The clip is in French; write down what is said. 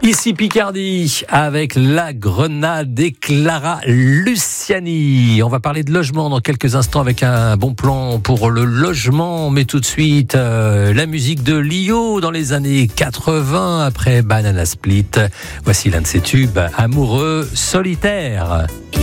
Ici Picardie avec la Grenade et Clara Luciani. On va parler de logement dans quelques instants avec un bon plan pour le logement. Mais tout de suite, la musique de Lio dans les années 80 après Banana Split. Voici l'un de ses tubes, Amoureux solitaire.